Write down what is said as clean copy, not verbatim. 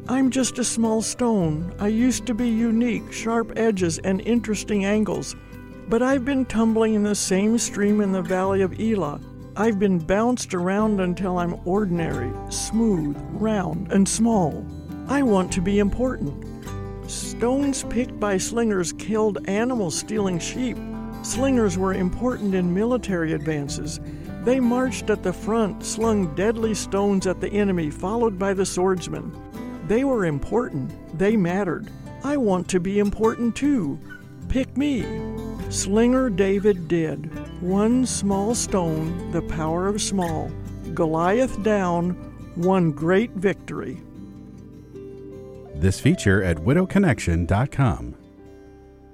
I'm just a small stone. I used to be unique, sharp edges and interesting angles. But I've been tumbling in the same stream in the valley of Elah. I've been bounced around until I'm ordinary, smooth, round, and small. I want to be important. Stones picked by slingers killed animals stealing sheep. Slingers were important in military advances. They marched at the front, slung deadly stones at the enemy, followed by the swordsmen. They were important. They mattered. I want to be important too. Pick me. Slinger David did. One small stone, the power of small. Goliath down, one great victory. This feature at widowconnection.com.